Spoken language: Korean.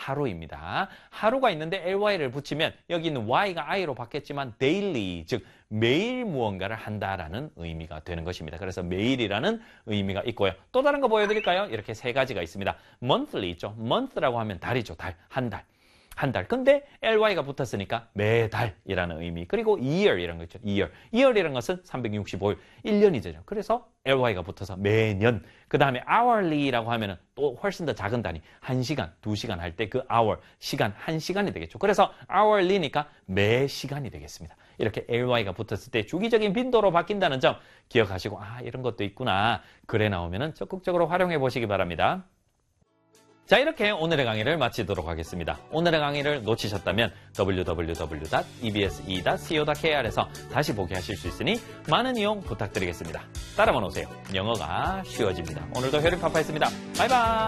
하루입니다. 하루가 있는데 ly를 붙이면 여기 있는 y가 i로 바뀌었지만 daily, 즉 매일 무언가를 한다라는 의미가 되는 것입니다. 그래서 매일이라는 의미가 있고요. 또 다른 거 보여드릴까요? 이렇게 세 가지가 있습니다. monthly 있죠. month라고 하면 달이죠. 달, 한 달. 한 달. 근데 ly가 붙었으니까 매달이라는 의미. 그리고 year 이런 거 있죠. year. year이라는 것은 365일, 1년이죠. 그래서 ly가 붙어서 매년. 그 다음에 hourly라고 하면은 또 훨씬 더 작은 단위. 1시간, 2시간 할 때 그 hour, 시간, 1시간이 되겠죠. 그래서 hourly니까 매 시간이 되겠습니다. 이렇게 ly가 붙었을 때 주기적인 빈도로 바뀐다는 점 기억하시고, 아, 이런 것도 있구나. 글에 나오면은 적극적으로 활용해 보시기 바랍니다. 자, 이렇게 오늘의 강의를 마치도록 하겠습니다. 오늘의 강의를 놓치셨다면 www.ebse.co.kr에서 다시 보기 하실 수 있으니 많은 이용 부탁드리겠습니다. 따라만 오세요. 영어가 쉬워집니다. 오늘도 효림파파였습니다. 바이바이.